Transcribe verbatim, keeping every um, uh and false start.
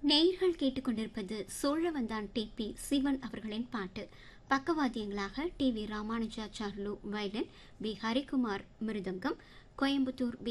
நேயர்கள் கேட்டுக்கொண்டிருப்பது Cholavandan D B Sivan அவர்களின் பாட்டு. பக்கவாத்தியங்களாக T V Ramanujacharlu violin, B Harikumar மிருதங்கம், கோயம்புத்தூர் பி